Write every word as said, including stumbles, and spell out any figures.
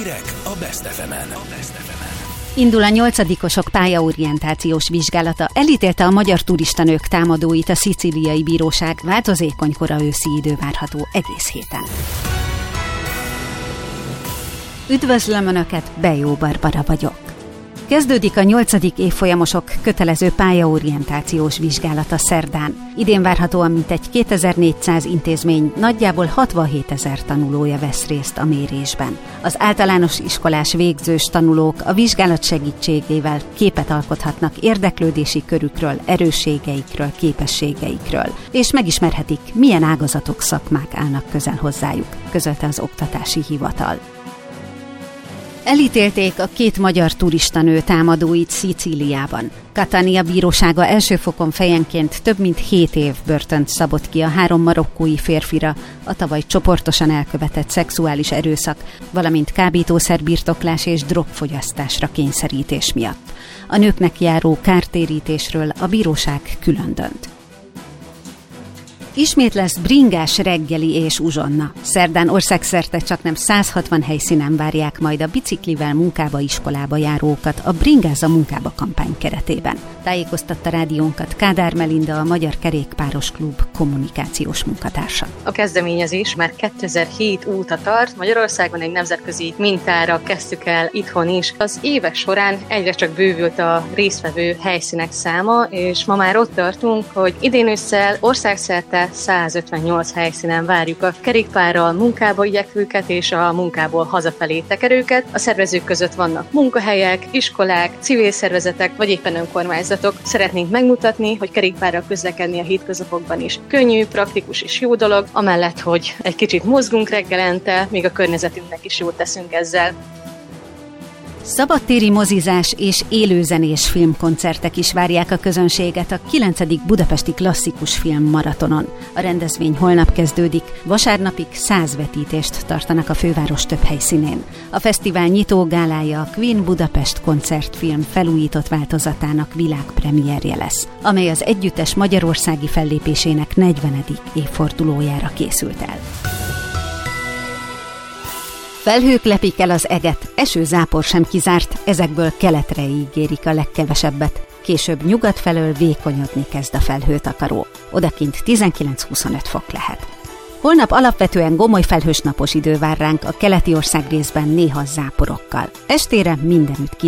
Hírek a Best ef emen. Indul a nyolcadikosok pályaorientációs vizsgálata. Elítélte a magyar turistanők támadóit a szicíliai bíróság. Változékony kora őszi idő várható egész héten. Üdvözlöm Önöket, Bejó Barbara vagyok. Kezdődik a nyolcadik évfolyamosok kötelező pályaorientációs vizsgálata szerdán. Idén várhatóan mintegy kétezer-négyszáz intézmény, nagyjából hatvanhétezer tanulója vesz részt a mérésben. Az általános iskolás végzős tanulók a vizsgálat segítségével képet alkothatnak érdeklődési körükről, erősségeikről, képességeikről, és megismerhetik, milyen ágazatok, szakmák állnak közel hozzájuk, közölte az Oktatási Hivatal. Elítélték a két magyar turistanő támadóit Szicíliában. Catania bírósága első fokon fejenként több mint hét év börtönt szabott ki a három marokkói férfira a tavaly csoportosan elkövetett szexuális erőszak, valamint kábítószerbirtoklás és drogfogyasztásra kényszerítés miatt. A nőknek járó kártérítésről a bíróság külön dönt. Ismét lesz bringás reggeli és uzsonna. Szerdán országszerte csaknem száz hatvan helyszínen várják majd a biciklivel munkába, iskolába járókat a Bringáz a munkába kampány keretében. Tájékoztatta rádiónkat Kádár Melinda, a Magyar Kerékpáros Klub kommunikációs munkatársa. A kezdeményezés már kétezer-hét óta tart, Magyarországon egy nemzetközi mintára kezdtük el itthon is. Az évek során egyre csak bővült a résztvevő helyszínek száma, és ma már ott tartunk, hogy idén ősszel országszerte százötvennyolc helyszínen várjuk a kerékpárral munkába igyekvőket és a munkából hazafelé tekerőket. A szervezők között vannak munkahelyek, iskolák, civil szervezetek vagy éppen önkormányzatok. Szeretnénk megmutatni, hogy kerékpárral közlekedni a hétköznapokban is könnyű, praktikus és jó dolog, amellett, hogy egy kicsit mozgunk reggelente, még a környezetünknek is jót teszünk ezzel. Szabadtéri mozizás és élőzenés filmkoncertek is várják a közönséget a kilencedik budapesti klasszikus film maratonon. A rendezvény holnap kezdődik, vasárnapig száz vetítést tartanak a főváros több helyszínén. A fesztivál nyitó gálája a Queen Budapest koncertfilm felújított változatának világpremierje lesz, amely az együttes magyarországi fellépésének negyvenedik évfordulójára készült el. Felhők lepik el az eget, esőzápor sem kizárt, ezekből keletre ígérik a legkevesebbet. Később nyugat felől vékonyodni kezd a felhőtakaró. Odakint tizenkilenc-huszonöt fok lehet. Holnap alapvetően gomoly felhős napos idő vár ránk, a keleti országrészben néha záporokkal. Estére mindenütt